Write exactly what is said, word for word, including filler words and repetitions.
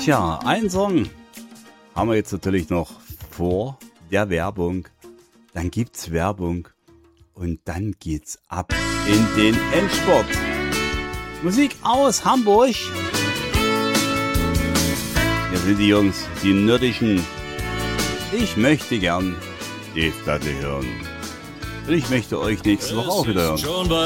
Tja, einen Song haben wir jetzt natürlich noch vor der Werbung. Dann gibt's Werbung und dann geht's ab in den Endspurt. Musik aus Hamburg. Hier sind die Jungs, die Nördischen. Ich möchte gern die Platte hören. Und ich möchte euch nächste Woche auch wieder hören. Schon bald